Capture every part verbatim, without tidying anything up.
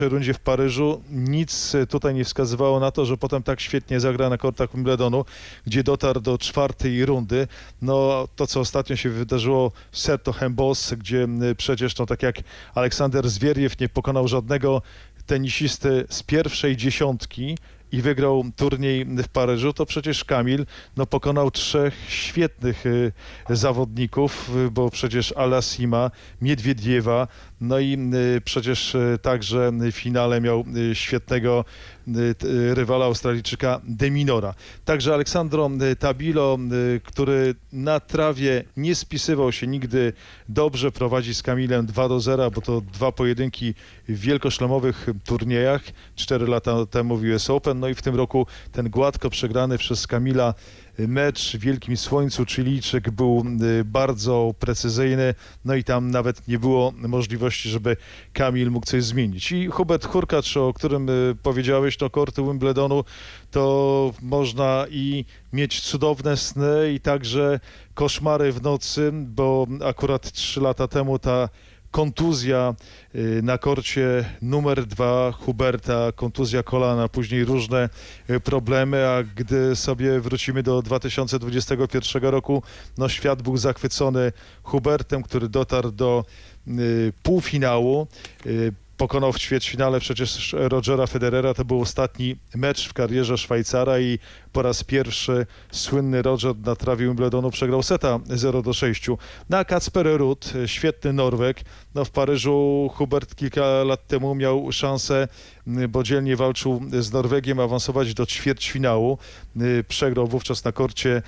rundzie w Paryżu. Nic tutaj nie wskazywało na to, że potem tak świetnie zagra na kortach Wimbledonu, gdzie dotarł do czwartej rundy. No to, co ostatnio się wydarzyło w Sertogenbosch, gdzie przecież no tak jak Aleksander Zwieriew nie pokonał żadnego tenisisty z pierwszej dziesiątki i wygrał turniej w Paryżu, to przecież Kamil no, pokonał trzech świetnych y, zawodników, y, bo przecież Alasima, Miedwiediewa, no i y, przecież y, także w finale miał y, świetnego y, y, rywala Australijczyka De Minaura. Także Aleksandro Tabilo, y, który na trawie nie spisywał się nigdy dobrze, prowadzi z Kamilem dwa do zera, bo to dwa pojedynki w wielkoszlemowych turniejach, cztery lata temu w U S Open. No i w tym roku ten gładko przegrany przez Kamila mecz w Wielkim Słońcu Chilijczyk był bardzo precyzyjny, no i tam nawet nie było możliwości, żeby Kamil mógł coś zmienić. I Hubert Hurkacz, o którym powiedziałeś, to korty Wimbledonu, to można i mieć cudowne sny i także koszmary w nocy, bo akurat trzy lata temu ta kontuzja na korcie numer dwa Huberta, kontuzja kolana, później różne problemy, a gdy sobie wrócimy do dwa tysiące dwudziestego pierwszego roku, no świat był zachwycony Hubertem, który dotarł do y, półfinału. Y, Pokonał w ćwierćfinale przecież Rogera Federera. To był ostatni mecz w karierze Szwajcara i po raz pierwszy słynny Roger na trawie Wimbledonu przegrał seta zero do sześciu. Na Kacper Ruud, świetny Norweg. No w Paryżu Hubert kilka lat temu miał szansę, bo dzielnie walczył z Norwegiem, awansować do ćwierćfinału. Przegrał wówczas na korcie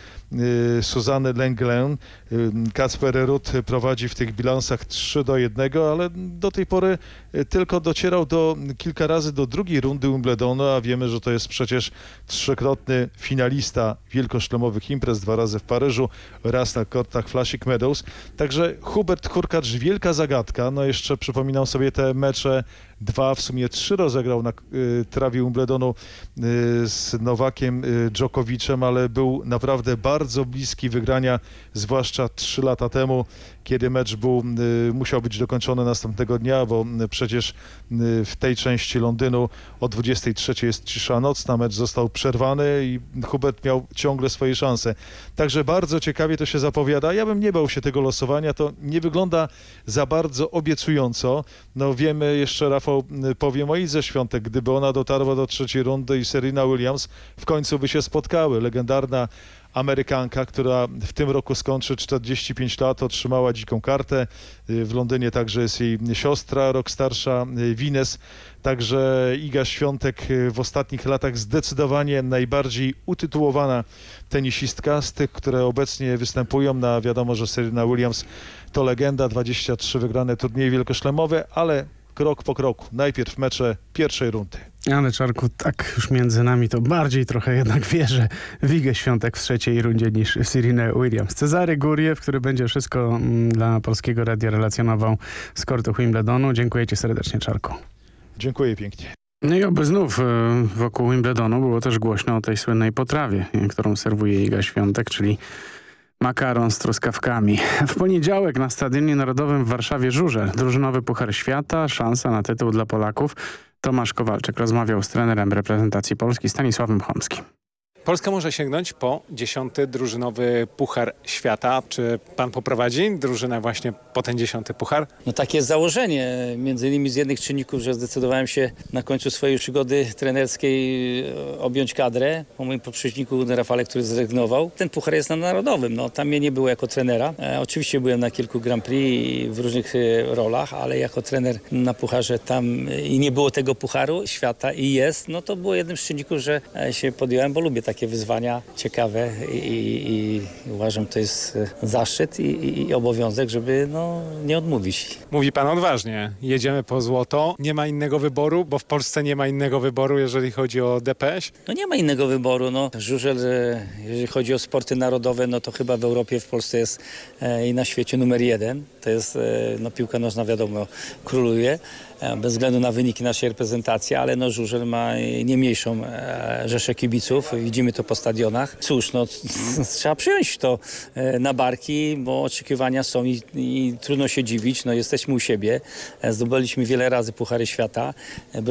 Suzanny Lenglen. Kacper Ruud prowadzi w tych bilansach trzy do jednego, ale do tej pory tylko docierał do kilka razy do drugiej rundy Wimbledonu, a wiemy, że to jest przecież trzykrotny finalista wielkoszlemowych imprez, dwa razy w Paryżu, raz na kortach Flushing Meadows. Także Hubert Hurkacz, wielka zagadka. No jeszcze przypominam sobie te mecze, dwa, w sumie trzy rozegrał na y, trawie Wimbledonu y, z Nowakiem y, Dżokowiczem, ale był naprawdę bardzo bliski wygrania, zwłaszcza trzy lata temu, kiedy mecz był, y, musiał być dokończony następnego dnia, bo y, przecież y, w tej części Londynu o dwudziestej trzeciej jest cisza nocna, mecz został przerwany i Hubert miał ciągle swoje szanse. Także bardzo ciekawie to się zapowiada. Ja bym nie bał się tego losowania, to nie wygląda za bardzo obiecująco. No wiemy, jeszcze Rafał powiem o Idze Świątek, gdyby ona dotarła do trzeciej rundy i Serena Williams, w końcu by się spotkały. Legendarna Amerykanka, która w tym roku skończy czterdzieści pięć lat, otrzymała dziką kartę. W Londynie także jest jej siostra, rok starsza, Wines. Także Iga Świątek w ostatnich latach zdecydowanie najbardziej utytułowana tenisistka z tych, które obecnie występują. Na wiadomo, że Serena Williams to legenda, dwadzieścia trzy wygrane turnieje wielkoszlemowe, ale krok po kroku. Najpierw mecze pierwszej rundy. Ale Czarku, tak już między nami to bardziej trochę jednak wierzę w Igę Świątek w trzeciej rundzie niż w Serenę Williams. Cezary Guriew, który będzie wszystko dla Polskiego Radia relacjonował z kortu Wimbledonu. Dziękuję ci serdecznie, Czarku. Dziękuję pięknie. No i oby znów wokół Wimbledonu było też głośno o tej słynnej potrawie, którą serwuje Iga Świątek, czyli makaron z truskawkami. W poniedziałek na Stadionie Narodowym w Warszawie żużel. Drużynowy Puchar Świata, szansa na tytuł dla Polaków. Tomasz Kowalczyk rozmawiał z trenerem reprezentacji Polski Stanisławem Chomskim. Polska może sięgnąć po dziesiąty drużynowy Puchar Świata. Czy pan poprowadzi drużynę właśnie po ten dziesiąty puchar? No takie jest założenie. Między innymi z jednych czynników, że zdecydowałem się na końcu swojej przygody trenerskiej objąć kadrę po moim poprzedniku Rafale, który zrezygnował. Ten puchar jest na narodowym. No, tam mnie nie było jako trenera. E, oczywiście byłem na kilku Grand Prix w różnych e, rolach, ale jako trener na pucharze tam i nie było tego Pucharu Świata i jest, no to było jednym z czynników, że e, się podjąłem, bo lubię takie takie wyzwania ciekawe i, i, i uważam, to jest zaszczyt i, i, i obowiązek, żeby no, nie odmówić. Mówi pan odważnie, jedziemy po złoto, nie ma innego wyboru, bo w Polsce nie ma innego wyboru, jeżeli chodzi o D P S? No nie ma innego wyboru. No. Żużel, jeżeli chodzi o sporty narodowe, no to chyba w Europie, w Polsce jest e, i na świecie numer jeden. To jest, e, no piłka nożna wiadomo, króluje. Bez względu na wyniki naszej reprezentacji, ale no żużel ma nie mniejszą e, rzeszę kibiców. Widzimy to po stadionach. Cóż, no trzeba przyjąć to e, na barki, bo oczekiwania są i, i trudno się dziwić. No jesteśmy u siebie. E, zdobyliśmy wiele razy Puchary Świata. E,